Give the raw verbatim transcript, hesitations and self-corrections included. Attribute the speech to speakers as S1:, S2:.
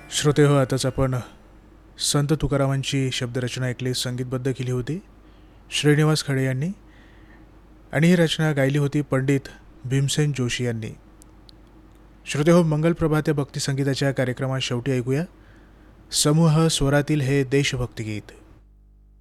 S1: श्रोते हो, आताच आपण संत तुकारामांची शब्दरचना ऐकली, संगीतबद्ध केली होती श्रीनिवास खडे यांनी, आणि ही रचना गायली होती पंडित भीमसेन जोशी यांनी. श्रोते हो, मंगल प्रभात या भक्तिसंगीताच्या कार्यक्रमात शेवटी ऐकूया समूह स्वरातील हे देशभक्तिगीत.